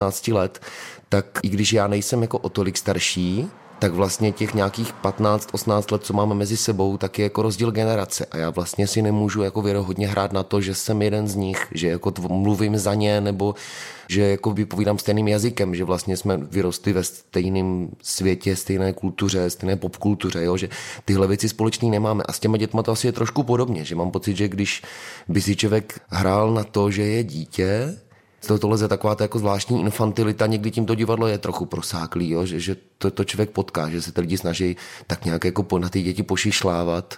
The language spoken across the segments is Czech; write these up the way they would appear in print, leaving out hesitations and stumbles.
15 let, tak i když já nejsem jako o tolik starší, tak vlastně těch nějakých 15-18 let, co máme mezi sebou, tak je jako rozdíl generace. A já vlastně si nemůžu jako věrohodně hrát na to, že jsem jeden z nich, že jako mluvím za ně, nebo že jako vypovídám stejným jazykem, že vlastně jsme vyrostli ve stejném světě, stejné kultuře, stejné popkultuře, jo? Že tyhle věci společný nemáme. A s těma dětma to asi je trošku podobně, že mám pocit, že když by si člověk hrál na to, že je dítě, z toho leze taková ta jako zvláštní infantilita, někdy tímto divadlo je trochu prosáklý, jo? Že to člověk potká, že se ty lidi snaží tak nějak jako na ty děti pošišlávat.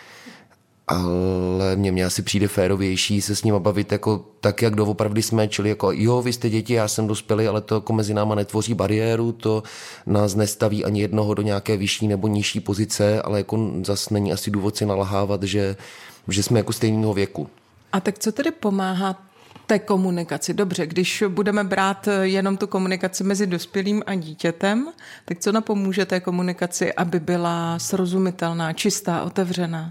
Ale mně asi přijde férovější se s nima bavit jako tak, jak doopravdy jsme, čili jako jo, vy jste děti, já jsem dospělý, ale to jako mezi náma netvoří bariéru, to nás nestaví ani jednoho do nějaké vyšší nebo nižší pozice, ale jako zas není asi důvod si nalahávat, že jsme jako stejného věku. A tak co tedy pomáhá té komunikaci? Dobře, když budeme brát jenom tu komunikaci mezi dospělým a dítětem, tak co napomůže té komunikaci, aby byla srozumitelná, čistá, otevřená?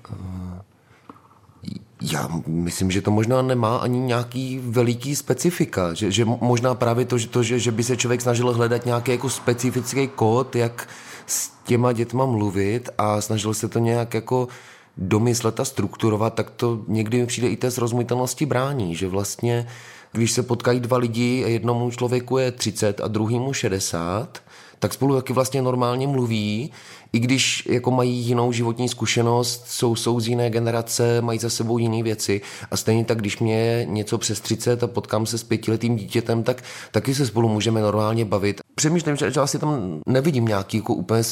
Já myslím, že to možná nemá ani nějaký veliký specifika, že možná právě že by se člověk snažil hledat nějaký jako specifický kód, jak s těma dětma mluvit a snažil se to nějak jako domyslet a strukturovat, tak to někdy mi přijde i té srozumitelnosti brání, že vlastně, když se potkají dva lidi a jednomu člověku je 30 a druhýmu 60, tak spolu taky vlastně normálně mluví, i když jako mají jinou životní zkušenost, jsou z jiné generace, mají za sebou jiné věci a stejně tak, když mě je něco přes 30 a potkám se s 5letým dítětem, tak taky se spolu můžeme normálně bavit. Přemýšlím, že asi tam nevidím nějaký jako úplně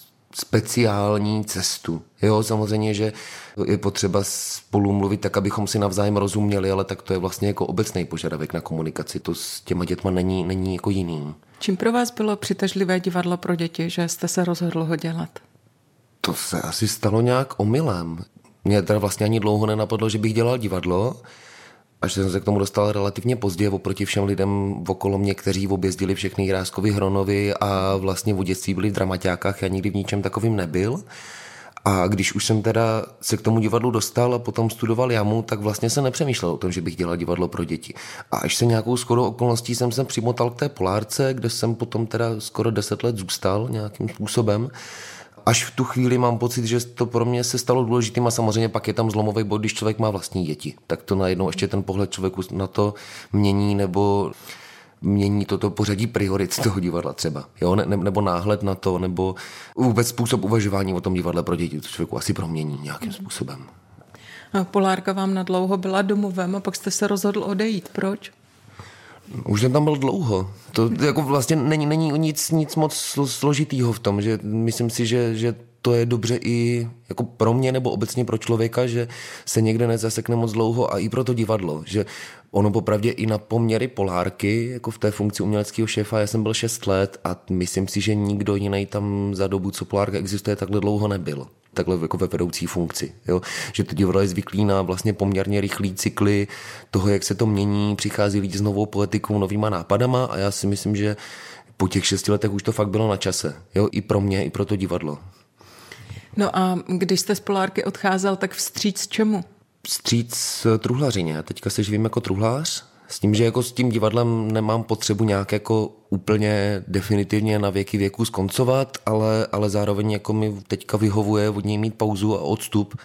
speciální cestu. Jo, samozřejmě, že je potřeba spolu mluvit tak, abychom si navzájem rozuměli, ale tak to je vlastně jako obecný požadavek na komunikaci. To s těma dětma není jako jiný. Čím pro vás bylo přitažlivé divadlo pro děti, že jste se rozhodl ho dělat? To se asi stalo nějak omylem. Mě teda vlastně ani dlouho nenapadlo, že bych dělal divadlo, až jsem se k tomu dostal relativně pozdě oproti všem lidem okolo mě, kteří objezdili všechny Jiráskové Hronovy a vlastně v dětství byli v dramaťákách, já nikdy v ničem takovým nebyl. A když už jsem teda se k tomu divadlu dostal a potom studoval jamu, tak vlastně se nepřemýšlel o tom, že bych dělal divadlo pro děti. A až se nějakou shodou okolností jsem se přimotal k té Polárce, kde jsem potom teda skoro 10 let zůstal nějakým způsobem. Až v tu chvíli mám pocit, že to pro mě se stalo důležitým a samozřejmě pak je tam zlomový bod, když člověk má vlastní děti. Tak to najednou ještě ten pohled člověku na to mění nebo mění toto pořadí priorit z toho divadla třeba. Jo? Nebo náhled na to, nebo vůbec způsob uvažování o tom divadle pro děti. To člověku asi promění nějakým způsobem. A Polárka vám na dlouho byla domovem a pak jste se rozhodl odejít. Proč? Už jsem tam byl dlouho. To jako vlastně není nic moc složitýho v tom, že myslím si, že to je dobře i jako pro mě nebo obecně pro člověka, že se někde nezasekne moc dlouho a i pro to divadlo, že ono popravdě i na poměry Polárky, jako v té funkci uměleckého šéfa, já jsem byl 6 let a myslím si, že nikdo jiný tam za dobu, co Polárka existuje, takhle dlouho nebyl. Takhle jako ve vedoucí funkci. Jo? Že to divadlo je zvyklý na vlastně poměrně rychlý cykly toho, jak se to mění, přichází lidi s novou politikou, novýma nápadama a já si myslím, že po těch 6 letech už to fakt bylo na čase. Jo? I pro mě, i pro to divadlo. No a když jste z Polárky odcházel, tak vstříc čemu? Vstříc truhlařině. Já teďka se živím jako truhlář, s tím, že jako s tím divadlem nemám potřebu nějak jako úplně definitivně na věky věku skoncovat, ale zároveň jako mi teďka vyhovuje od něj mít pauzu a odstup.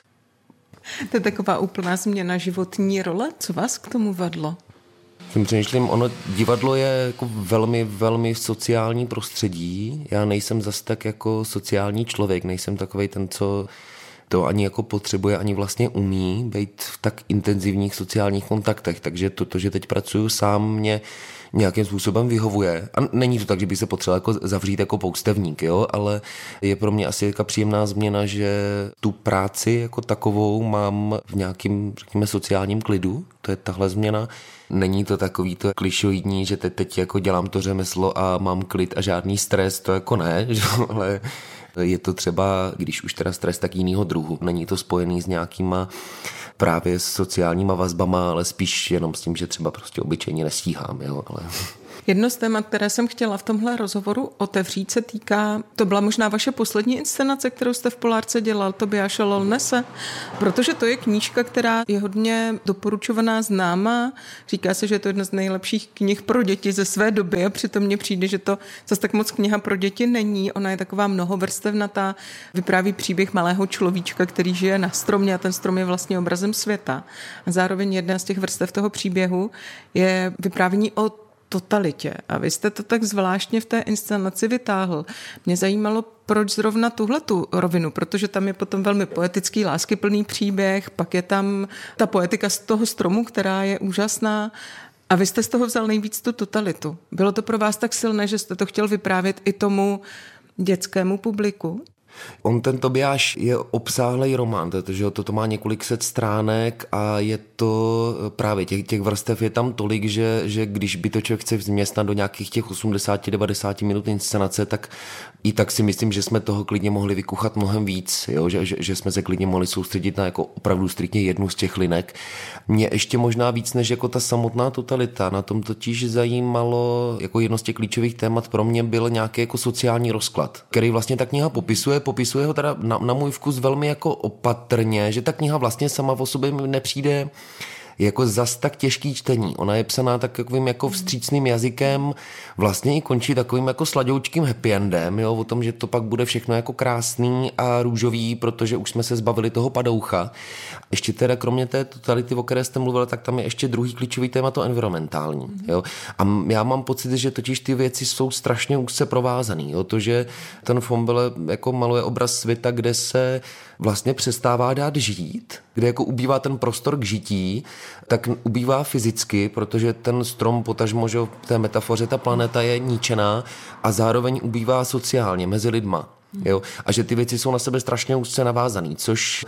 To je taková úplná změna životní role. Co vás k tomu vedlo? Tím přemýšlím, divadlo je jako velmi, velmi sociální prostředí. Já nejsem zas tak jako sociální člověk, nejsem takovej ten, co to ani jako potřebuje, ani vlastně umí být v tak intenzivních sociálních kontaktech. Takže to, že teď pracuju sám, mě nějakým způsobem vyhovuje. A není to tak, že bych se potřeboval jako zavřít jako poustevník, jo? Ale je pro mě asi jako příjemná změna, že tu práci jako takovou mám v nějakým, řekněme, sociálním klidu. To je tahle změna. Není to takový to klišoidní, že teď jako dělám to řemeslo a mám klid a žádný stres, to jako ne, že? Ale je to třeba, když už teda stres, tak jinýho druhu. Není to spojený s nějakýma právě sociálníma vazbama, ale spíš jenom s tím, že třeba prostě obyčejně nestíhám, jo, ale... Jedno z témat, které jsem chtěla v tomhle rozhovoru otevřít, se týká, to byla možná vaše poslední inscenace, kterou jste v Polárce dělal, Tobiáše Lolnese, protože to je knížka, která je hodně doporučovaná, známá. Říká se, že je to jedna z nejlepších knih pro děti ze své doby a přitom mně přijde, že to zase tak moc kniha pro děti není. Ona je taková mnohovrstevnatá, vypráví příběh malého človíčka, který žije na stromě a ten strom je vlastně obrazem světa. A zároveň jedna z těch vrstev toho příběhu je vyprávění o totalitě. A vy jste to tak zvláštně v té inscenaci vytáhl. Mě zajímalo, proč zrovna tuhletu rovinu, protože tam je potom velmi poetický, láskyplný příběh, pak je tam ta poetika z toho stromu, která je úžasná. A vy jste z toho vzal nejvíc tu totalitu. Bylo to pro vás tak silné, že jste to chtěl vyprávět i tomu dětskému publiku? On, ten Tobiáš, je obsáhlej román, protože toto má několik set stránek a je to právě těch vrstev je tam tolik, že když by to člověk chce vměstnat do nějakých těch 80-90 minut inscenace, tak i tak si myslím, že jsme toho klidně mohli vykuchat mnohem víc, jo? Že jsme se klidně mohli soustředit na jako opravdu striktně jednu z těch linek. Mě ještě možná víc než jako ta samotná totalita, na tom totiž zajímalo, jako jedno z těch klíčových témat pro mě byl nějaký jako sociální rozklad, který vlastně ta kniha popisuje ho teda na můj vkus velmi jako opatrně, že ta kniha vlastně sama o sobě mi nepřijde jako zas tak těžký čtení. Ona je psaná takovým jako vstřícným jazykem, vlastně i končí takovým jako sladoučkým happy endem, jo, o tom, že to pak bude všechno jako krásný a růžový, protože už jsme se zbavili toho padoucha. Ještě teda kromě té totality, o které jste mluvil, tak tam je ještě druhý klíčový téma, to environmentální. Jo. A já mám pocit, že totiž ty věci jsou strašně úzce provázaný. Jo. To, že ten Fombele jako maluje obraz světa, kde se vlastně přestává dát žít, kde jako ubývá ten prostor k žití, tak ubývá fyzicky, protože ten strom, potažmo, že v té metafoře ta planeta je ničená a zároveň ubývá sociálně mezi lidma. Jo? A že ty věci jsou na sebe strašně úzce navázaný, což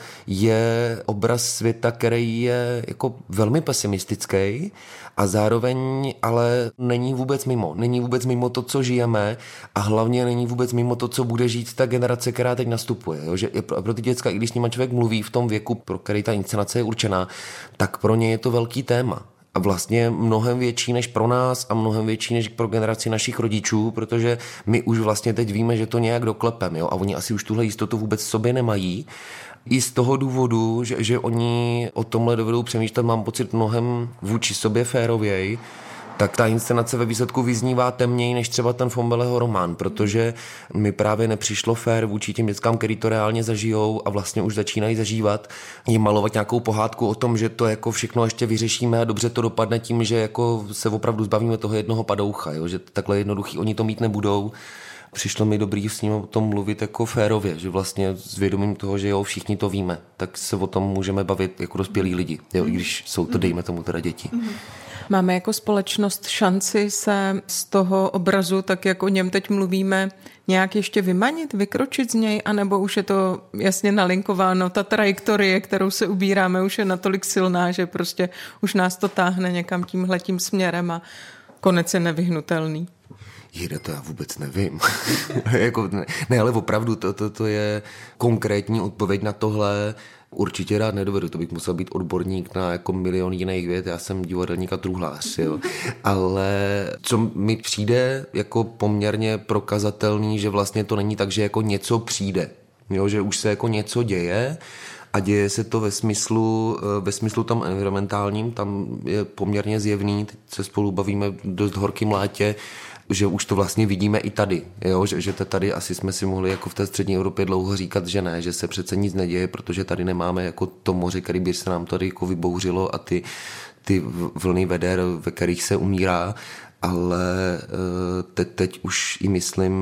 je obraz světa, který je jako velmi pesimistický a zároveň ale není vůbec mimo to, co žijeme a hlavně není vůbec mimo to, co bude žít ta generace, která teď nastupuje. Jo? Že pro ty děcka, i když s nima člověk mluví v tom věku, pro který ta inscenace je určená, tak pro ně je to velký téma. A vlastně mnohem větší než pro nás a mnohem větší než pro generaci našich rodičů, protože my už vlastně teď víme, že to nějak doklepeme, jo? A oni asi už tuhle jistotu vůbec v sobě nemají. I z toho důvodu, že oni o tomhle dovedou přemýšlet, mám pocit mnohem vůči sobě férověji, tak ta inscenace ve výsledku vyznívá temněji než třeba ten Fombeleho román, protože mi právě nepřišlo fér vůči těm dětskám, který to reálně zažijou a vlastně už začínají zažívat, jim malovat nějakou pohádku o tom, že to jako všechno ještě vyřešíme a dobře to dopadne tím, že jako se opravdu zbavíme toho jednoho padoucha, jo? Že takhle jednoduchý oni to mít nebudou. Přišlo mi dobrý s ním o tom mluvit jako férově, že vlastně s vědomím toho, že jo, všichni to víme, tak se o tom můžeme bavit jako dospělí lidi, jo? I když jsou to, dejme tomu teda děti. Máme jako společnost šanci se z toho obrazu, tak jak o něm teď mluvíme, nějak ještě vymanit, vykročit z něj, anebo už je to jasně nalinkováno, ta trajektorie, kterou se ubíráme, už je natolik silná, že prostě už nás to táhne někam tímhletím směrem a konec je nevyhnutelný. Jde, to já vůbec nevím. Jako, ne, ale opravdu to je konkrétní odpověď na tohle. Určitě rád nedovedu, to bych musel být odborník na jako milion jiných věd, já jsem divadelník a truhlář, jo. Ale co mi přijde jako poměrně prokazatelný, že vlastně to není tak, že jako něco přijde, jo, že už se jako něco děje a děje se to ve smyslu tam environmentálním, tam je poměrně zjevný, teď se spolu bavíme dost horkým létě, že už to vlastně vidíme i tady, jo? Že tady asi jsme si mohli jako v té střední Evropě dlouho říkat, že ne, že se přece nic neděje, protože tady nemáme jako to moře, který by se nám tady jako vybouřilo a ty vlny veder, ve kterých se umírá, ale teď už i myslím,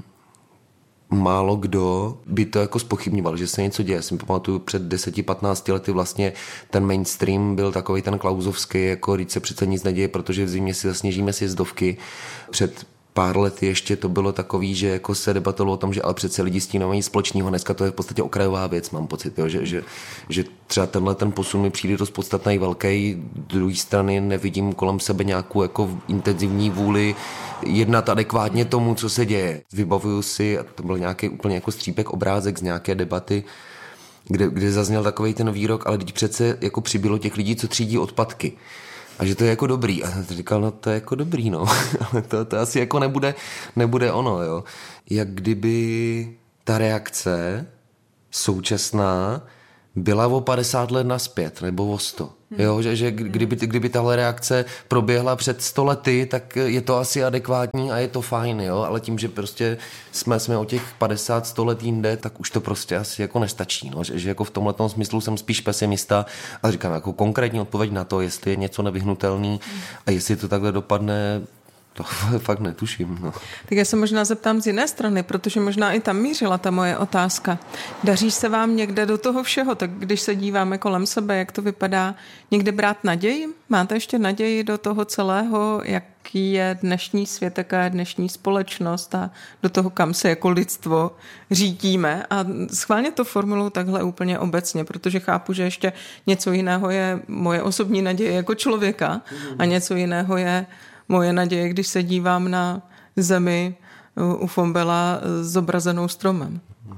málo kdo by to jako zpochybňoval, že se něco děje. Já si pamatuju, před 10-15 lety vlastně ten mainstream byl takový ten klauzovský, jako říct se přece nic neděje, protože v zimě si zasněžíme sjezdovky. Před pár lety ještě to bylo takový, že jako se debatovalo o tom, že ale přece lidi s tím nemají společného. Dneska to je v podstatě okrajová věc, mám pocit, jo? Že třeba ten posun mi přijde dost podstatný velký. Druhé strany nevidím kolem sebe nějakou jako intenzivní vůli jednat adekvátně tomu, co se děje. Vybavuju si, a to byl nějaký úplně jako střípek obrázek z nějaké debaty, kde zazněl takovej ten výrok, ale teď přece jako přibylo těch lidí, co třídí odpadky. A že to je jako dobrý. A jsem říkal, no to je jako dobrý, no. Ale to asi jako nebude ono, jo. Jak kdyby ta reakce současná byla o 50 let naspět, nebo o 100. Jo, že kdyby tahle reakce proběhla před 100 lety, tak je to asi adekvátní a je to fajn, jo, ale tím, že prostě jsme o těch 50-100 let jinde, tak už to prostě asi jako nestačí, no, že jako v tomhletom smyslu jsem spíš pesimista a říkám jako konkrétní odpověď na to, jestli je něco nevyhnutelný a jestli to takhle dopadne, to fakt netuším. No. Tak já se možná zeptám z jiné strany, protože možná i tam mířila ta moje otázka. Daří se vám někde do toho všeho, tak když se díváme kolem sebe, jak to vypadá, někde brát naději? Máte ještě naději do toho celého, jaký je dnešní svět, jaká je dnešní společnost a do toho, kam se jako lidstvo řídíme? A schválně to formuluji takhle úplně obecně, protože chápu, že ještě něco jiného je moje osobní naděje jako člověka a něco jiného je moje naděje, když se dívám na zemi u Fombela zobrazenou stromem.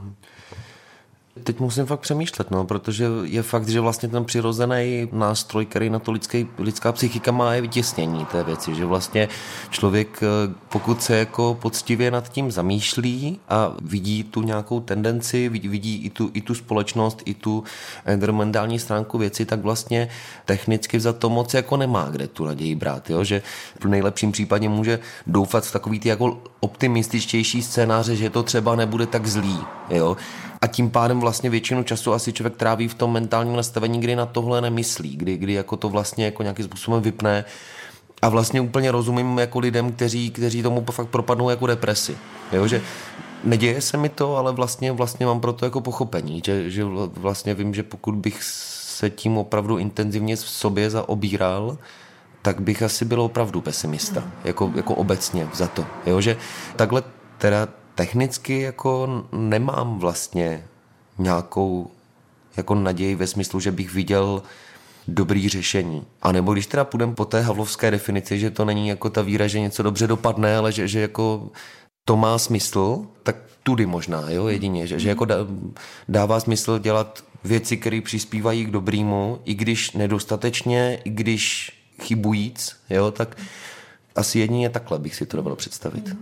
Teď musím fakt přemýšlet, no, protože je fakt, že vlastně ten přirozený nástroj, který na to lidská psychika má, je vytěsnění té věci, že vlastně člověk, pokud se jako poctivě nad tím zamýšlí a vidí tu nějakou tendenci, vidí i tu společnost, i tu environmentální stránku věci, tak vlastně technicky za to moc jako nemá kde tu naději brát, jo? Že v nejlepším případě může doufat v takový ty jako optimističtější scénáře, že to třeba nebude tak zlý, jo? A tím pádem vlastně většinu času asi člověk tráví v tom mentálním nastavení, kdy na tohle nemyslí, kdy jako to vlastně jako nějakým způsobem vypne a vlastně úplně rozumím jako lidem, kteří tomu fakt propadnou jako depresi. Jo, že neděje se mi to, ale vlastně mám pro to jako pochopení, že vlastně vím, že pokud bych se tím opravdu intenzivně v sobě zaobíral, tak bych asi byl opravdu pesimista, jako obecně za to. Jo, že takhle teda technicky jako nemám vlastně nějakou jako naději ve smyslu, že bych viděl dobrý řešení. A nebo když teda půjdem po té havlovské definici, že to není jako ta víra, že něco dobře dopadne, ale že jako to má smysl, tak tudy možná, jo, jedině, že jako dává smysl dělat věci, které přispívají k dobrýmu, i když nedostatečně, i když chybujíc, jo, tak asi jedině takhle bych si to dovedl představit.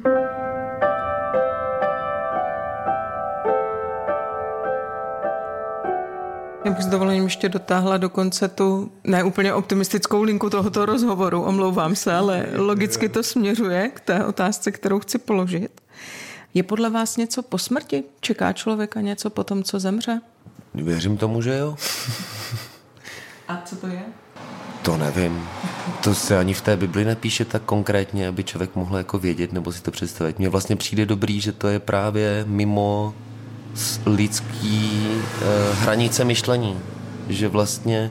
Já bych s dovolením ještě dotáhla dokonce tu neúplně optimistickou linku tohoto rozhovoru, omlouvám se, ale logicky to směřuje k té otázce, kterou chci položit. Je podle vás něco po smrti? Čeká člověka něco po tom, co zemře? Věřím tomu, že jo. A co to je? To nevím. To se ani v té Bibli nepíše tak konkrétně, aby člověk mohl jako vědět nebo si to představit. Mně vlastně přijde dobrý, že to je právě mimo lidský hranice myšlení. Že vlastně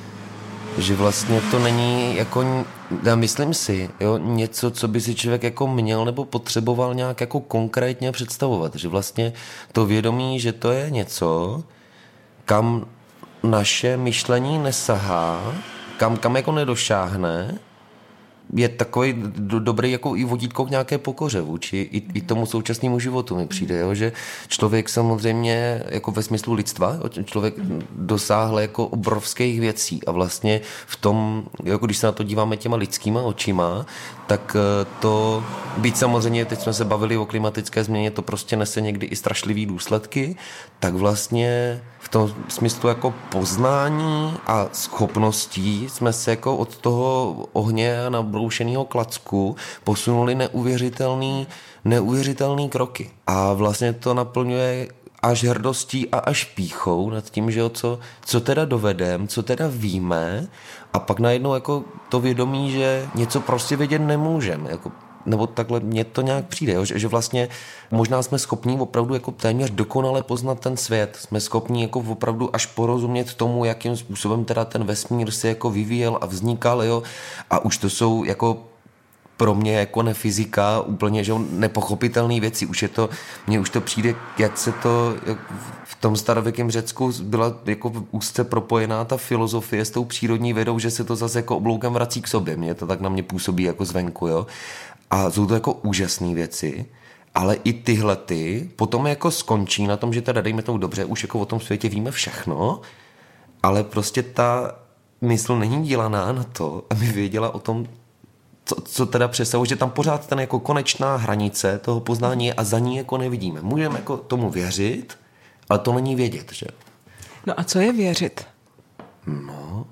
to není jako, já myslím si, jo, něco, co by si člověk jako měl nebo potřeboval nějak jako konkrétně představovat. Že vlastně to vědomí, že to je něco, kam naše myšlení nesahá, kam jako nedošáhne, je takový dobrý jako i vodítko k nějaké pokoře vůči i tomu současnému životu mi přijde, jo? Že člověk samozřejmě jako ve smyslu lidstva, člověk dosáhl jako obrovských věcí a vlastně v tom, jako když se na to díváme těma lidskýma očima, tak to, byť samozřejmě, teď jsme se bavili o klimatické změně, to prostě nese někdy i strašlivý důsledky, tak vlastně v tom smyslu jako poznání a schopností jsme se jako od toho ohně a nabroušeného klacku posunuli neuvěřitelný kroky. A vlastně to naplňuje až hrdostí a až pýchou nad tím, že co teda dovedem, co teda víme, a pak najednou jako to vědomí, že něco prostě vědět nemůžeme, jako, nebo takhle mně to nějak přijde, jo? Že vlastně možná jsme schopní opravdu jako téměř dokonale poznat ten svět, jsme schopní jako opravdu až porozumět tomu, jakým způsobem teda ten vesmír se jako vyvíjel a vznikal, jo? A už to jsou jako pro mě jako nefyzika úplně že nepochopitelné věci. Mně už to přijde, jak se to v tom starověkém Řecku byla jako úzce propojená ta filozofie s tou přírodní vědou, že se to zase jako obloukem vrací k sobě. Mně to tak na mě působí jako zvenku, jo. A jsou to jako úžasné věci, ale i tyhle potom jako skončí na tom, že teda dejme tomu dobře, už jako o tom světě víme všechno, ale prostě ta mysl není dělaná na to, aby věděla o tom, co teda představuje, že tam pořád ten jako konečná hranice toho poznání je a za ní jako nevidíme. Můžeme jako tomu věřit, ale to není vědět, že? No a co je věřit? No,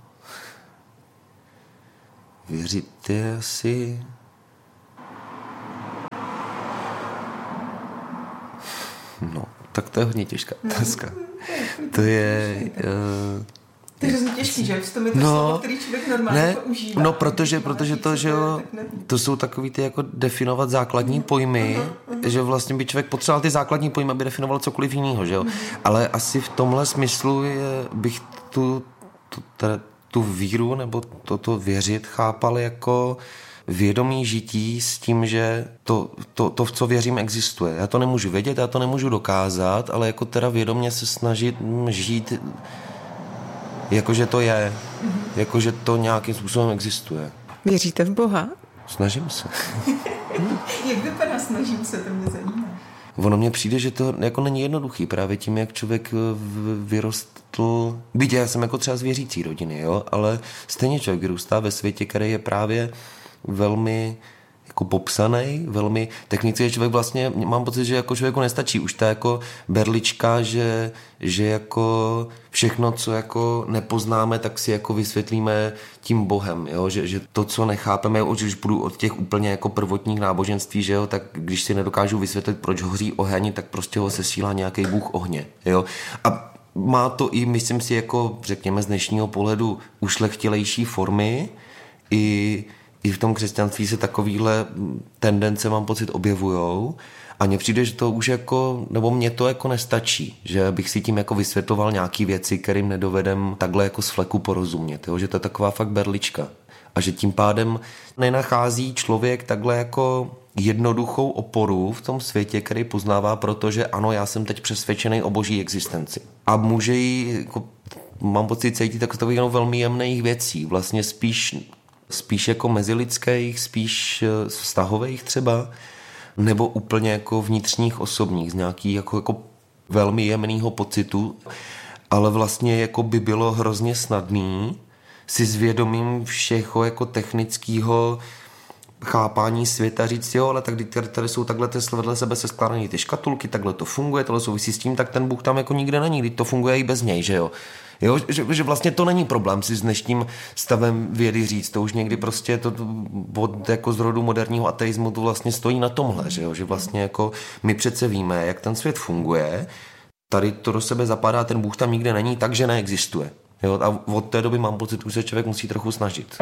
věřit je asi... No, tak to je hodně těžká otázka. To je... To je hrozně těžký, že? To je to slovo, který člověk normálně používá. No, protože to, že jo, to jsou takový ty jako definovat základní pojmy, že vlastně by člověk potřeboval ty základní pojmy, aby definoval cokoliv jiného, že jo. Ale asi v tomhle smyslu bych tu víru nebo toto věřit chápal jako vědomí žití s tím, že to, v co věřím, existuje. Já to nemůžu vědět, já to nemůžu dokázat, ale jako teda vědomě se snažit žít jakože to je, jakože to nějakým způsobem existuje. Věříte v Boha? Snažím se. Jak vypadá snažím se, to mě zajímá. Ono mně přijde, že to jako není jednoduchý, právě tím, jak člověk vyrostl, byť já jsem jako třeba z věřící rodiny, jo, ale stejně člověk vyrůstá ve světě, který je právě velmi jako popsaný, velmi technicky, člověk vlastně, mám pocit, že jako člověku nestačí už ta jako berlička, že jako všechno, co jako nepoznáme, tak si jako vysvětlíme tím Bohem, jo? Že to, co nechápeme, když budu od těch úplně jako prvotních náboženství, že jo, tak když si nedokážu vysvětlit, proč hoří oheň, tak prostě ho sesílá nějaký bůh ohně, jo. A má to i, myslím si, jako řekněme z dnešního pohledu ušlechtilejší formy, i v tom křesťanství se takovýhle tendence, mám pocit, objevujou a mně přijde, že to už jako, nebo mně to jako nestačí, že bych si tím jako vysvětloval nějaký věci, kterým nedovedem takhle jako z fleku porozumět, jo? Že to je taková fakt berlička a že tím pádem nenachází člověk takhle jako jednoduchou oporu v tom světě, který poznává, protože ano, já jsem teď přesvědčený o boží existenci a může jí, jako, mám pocit, cítit takových velmi jemných věcí, vlastně spíš jako mezilidských, spíš vztahových třeba, nebo úplně jako vnitřních osobních, z nějaký jako velmi jemného pocitu, ale vlastně jako by bylo hrozně snadný si s vědomím všeho jako technického chápání světa říct, jo, ale tak tady jsou takhle vedle sebe se skládané ty škatulky, takhle to funguje, tohle souvisí s tím, tak ten Bůh tam jako nikde není, když to funguje i bez něj, že jo. Jo, že vlastně to není problém si s dnešním stavem vědy říct, to už někdy prostě to od jako z rodu moderního ateismu to vlastně stojí na tomhle, že jo, že vlastně jako my přece víme, jak ten svět funguje, tady to do sebe zapadá, ten Bůh tam nikde není, takže neexistuje. Jo, a od té doby mám pocit, že se člověk musí trochu snažit.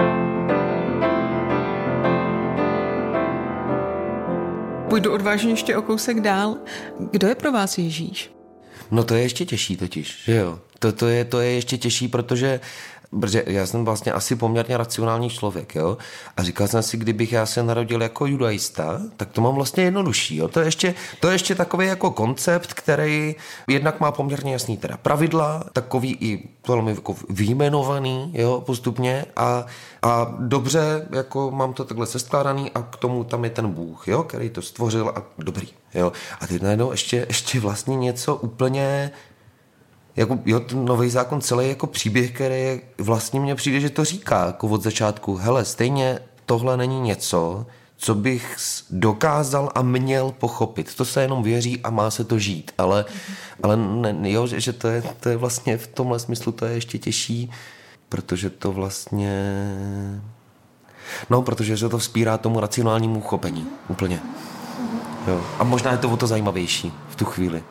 Půjdu odvážně ještě o kousek dál. Kdo je pro vás Ježíš? No to je ještě těžší totiž, že jo. To je ještě těžší, protože já jsem vlastně asi poměrně racionální člověk, jo. A říkal jsem si, kdybych já se narodil jako judaista, tak to mám vlastně jednodušší, jo. To je ještě takový jako koncept, který jednak má poměrně jasný teda pravidla, takový i velmi jako vyjmenovaný, jo, postupně a dobře, jako mám to takhle seskládaný a k tomu tam je ten Bůh, jo, který to stvořil a dobrý, jo. A teď najednou ještě vlastně něco úplně jako, jo, ten Nový zákon celý jako příběh, který vlastně mně přijde, že to říká jako od začátku, hele, stejně tohle není něco, co bych dokázal a měl pochopit. To se jenom věří a má se to žít, ale ne, jo, že to je vlastně v tomhle smyslu to je ještě těžší, protože to vlastně protože se to vzpírá tomu racionálnímu uchopení úplně. Jo. A možná je to o to zajímavější v tu chvíli.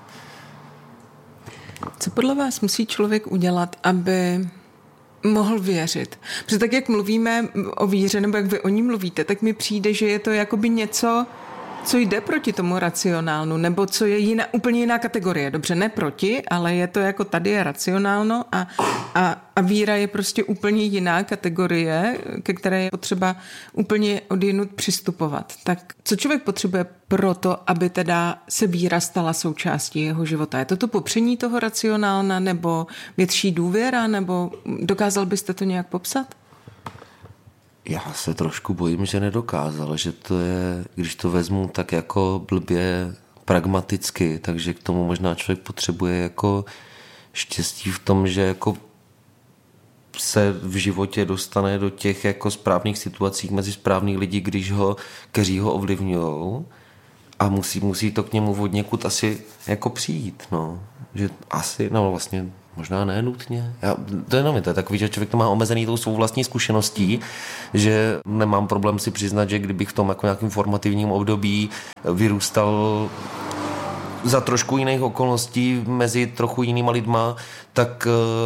Co podle vás musí člověk udělat, aby mohl věřit? Protože tak, jak mluvíme o víře, nebo jak vy o ní mluvíte, tak mi přijde, že je to jakoby něco, co jde proti tomu racionálnu, nebo co je úplně jiná kategorie. Dobře, ne proti, ale je to jako tady je racionálno a víra je prostě úplně jiná kategorie, ke které je potřeba úplně odjinud přistupovat. Tak co člověk potřebuje pro to, aby teda se víra stala součástí jeho života? Je to popření toho racionálna, nebo větší důvěra, nebo dokázal byste to nějak popsat? Já se trošku bojím, že nedokázal, že to je, když to vezmu tak jako blbě pragmaticky, takže k tomu možná člověk potřebuje jako štěstí v tom, že jako se v životě dostane do těch jako správných situací mezi správný lidi, kteří ho ovlivňujou a musí to k němu od někud asi jako přijít, no. Že asi, no vlastně možná ne nutně. To je takový, že člověk to má omezený tou svou vlastní zkušeností, že nemám problém si přiznat, že kdybych v tom jako nějakým formativním období vyrůstal za trošku jiných okolností mezi trochu jinýma lidma, tak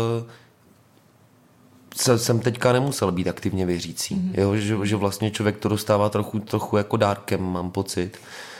jsem teďka nemusel být aktivně věřící. Jo? Že vlastně člověk to dostává trochu jako dárkem, mám pocit.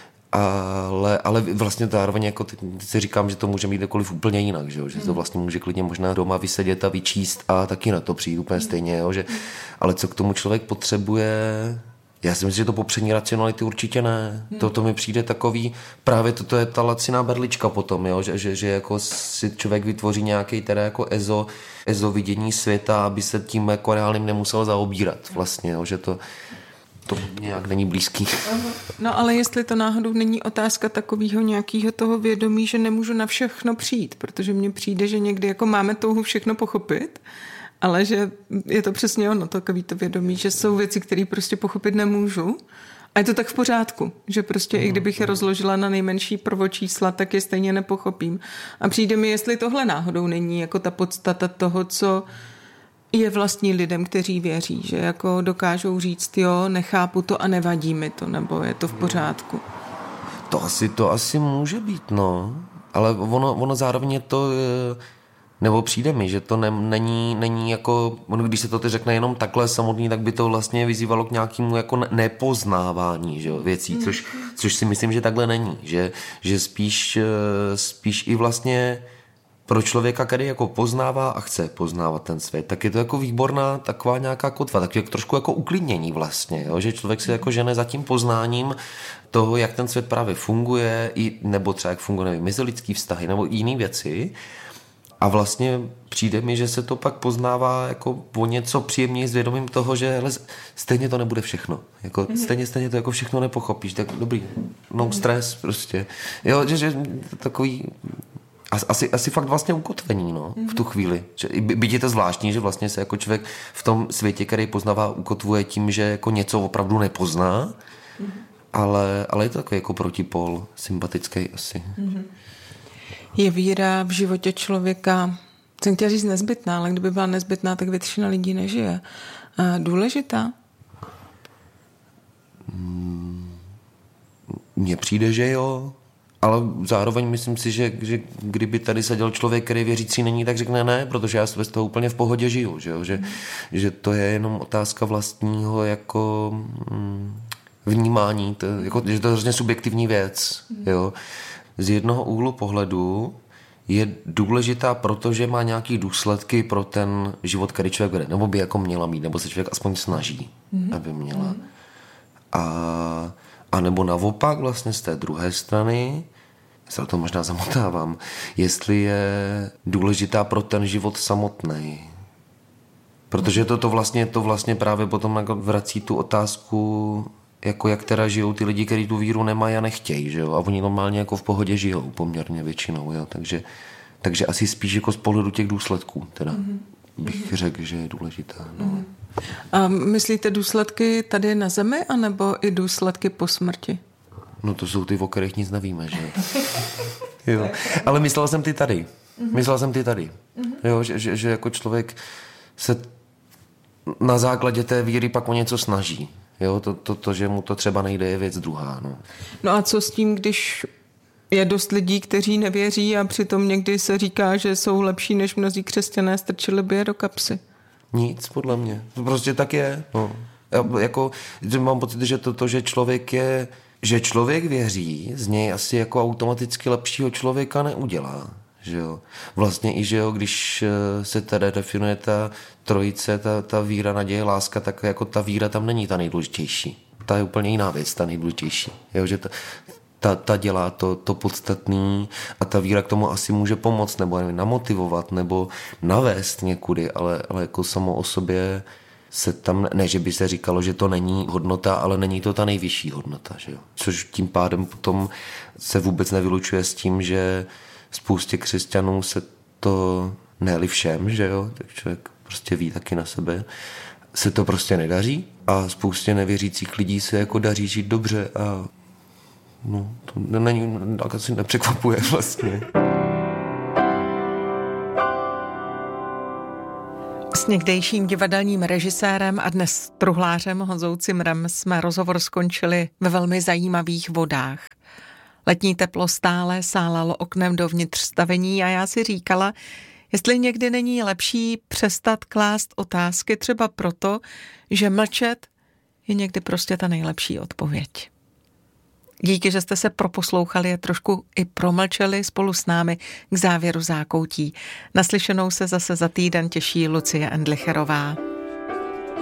Ale vlastně zároveň jako teď si říkám, že to může být kdekoliv úplně jinak, že to vlastně může klidně možná doma vysedět a vyčíst a taky na to přijít úplně stejně, jo? Ale co k tomu člověk potřebuje, já si myslím, že to popření racionality určitě ne. To mi přijde takový, právě to je ta laciná berlička potom, jo? Že jako si člověk vytvoří nějaký teda jako ezo vidění světa, aby se tím jako reálným nemusel zaobírat vlastně, jo? Že to nějak není blízký. No ale jestli to náhodou není otázka takového nějakého toho vědomí, že nemůžu na všechno přijít, protože mně přijde, že někdy jako máme touhu všechno pochopit, ale že je to přesně ono, takový to vědomí, že jsou věci, které prostě pochopit nemůžu. A je to tak v pořádku, že prostě i kdybych je rozložila na nejmenší prvočísla, tak je stejně nepochopím. A přijde mi, jestli tohle náhodou není jako ta podstata toho, co je vlastní lidem, kteří věří, že jako dokážou říct, jo, nechápu to a nevadí mi to, nebo je to v pořádku. To asi může být, no. Ale ono zároveň je to, nebo přijde mi, že to není jako, když se to teď řekne jenom takhle samotný, tak by to vlastně vyzývalo k nějakému jako nepoznávání, že jo, věcí, což si myslím, že takhle není. Že spíš i vlastně pro člověka, který jako poznává a chce poznávat ten svět, tak je to jako výborná taková nějaká kotva, tak je trošku jako uklidnění vlastně, jo? Že člověk se jako žene za tím poznáním toho, jak ten svět právě funguje, nebo třeba jak funguje, nevím, mezilidský vztahy, nebo jiné věci. A vlastně přijde mi, že se to pak poznává jako o něco příjemněji s vědomím toho, že hele, stejně to nebude všechno. Jako, stejně to jako všechno nepochopíš, tak dobrý, no stres prostě. Jo, že takový asi fakt vlastně ukotvení, no, v tu chvíli. Byť je to zvláštní, že vlastně se jako člověk v tom světě, který poznává, ukotvuje tím, že jako něco opravdu nepozná, ale je to takový jako protipol, sympatický asi. Je víra v životě člověka, jsem chtěla říct nezbytná, ale kdyby byla nezbytná, tak většina lidí nežije. Důležitá? Mně přijde, že jo. Ale zároveň myslím si, že kdyby tady seděl člověk, který věřící není, tak řekne ne, protože já z toho úplně v pohodě žiju. Že to je jenom otázka vlastního jako vnímání, že to je hrozně subjektivní věc. Jo. Z jednoho úhlu pohledu je důležitá, protože má nějaký důsledky pro ten život, který člověk vede, nebo by jako měla mít, nebo se člověk aspoň snaží, aby měla. A nebo naopak vlastně z té druhé strany, se o to možná zamotávám, jestli je důležitá pro ten život samotný. Protože to vlastně právě potom jako vrací tu otázku, jako jak teda žijou ty lidi, kteří tu víru nemají a nechtějí, že jo? A oni normálně jako v pohodě žijou poměrně většinou, jo? Takže asi spíš jako z pohledu těch důsledků teda bych řekl, že je důležitá. No. A myslíte důsledky tady na zemi, anebo i důsledky po smrti? No to jsou ty, o kterých nic nevíme, že jo. Ale myslel jsem ty tady. Jo, že jako člověk se na základě té víry pak o něco snaží. Jo, to, že mu to třeba nejde, je věc druhá. No a co s tím, když je dost lidí, kteří nevěří a přitom někdy se říká, že jsou lepší než mnozí křesťané, strčili by je do kapsy? Nic, podle mě. To prostě tak je. No. Že mám pocit, že to, že člověk věří, z něj asi jako automaticky lepšího člověka neudělá. Že jo. Vlastně i, že jo, když se teda definuje ta trojice, ta víra, naděje, láska, tak jako ta víra tam není ta nejdůležitější. Ta je úplně jiná věc, ta nejdůležitější. Jo, že ta dělá to podstatný a ta víra k tomu asi může pomoct, nebo namotivovat, nebo navést někudy, ale jako samo o sobě se tam, ne, že by se říkalo, že to není hodnota, ale není to ta nejvyšší hodnota, že jo. Což tím pádem potom se vůbec nevylučuje s tím, že spoustě křesťanů se to, ne-li všem, že jo, tak člověk prostě ví taky na sebe, se to prostě nedaří a spoustě nevěřících lidí se jako daří žít dobře a no, to není, tak asi nepřekvapuje vlastně. S někdejším divadelním režisérem a dnes truhlářem Honzou Cimrem jsme rozhovor skončili ve velmi zajímavých vodách. Letní teplo stále sálalo oknem dovnitř stavení a já si říkala, jestli někdy není lepší přestat klást otázky třeba proto, že mlčet je někdy prostě ta nejlepší odpověď. Díky, že jste se proposlouchali a trošku i promlčeli spolu s námi k závěru Zákoutí. Naslyšenou se zase za týden těší Lucie Endlicherová.